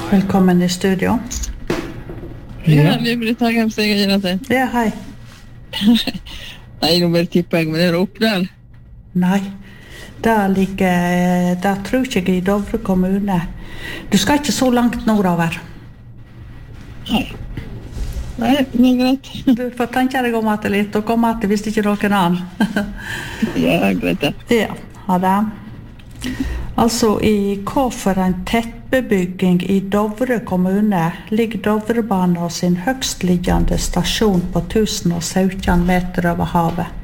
Velkommen I studio. Ja, Britt Hagheim, så jeg gjør det. Ja, hei. Nei, nå bare tipper jeg, men er det Oppdal? Nei, der tror ikke jeg I Dovre kommune. Du skal ikke så langt nordover. Nei, det er greit. Du får tenke deg om at det litt, og komme at det visste ikke noen annen. Ja, greit det. Ja, ha det. Altså, I hva for en tettbebygging I Dovre kommune ligger Dovrebanen sin høgstliggende stasjon på 1017 meter over havet.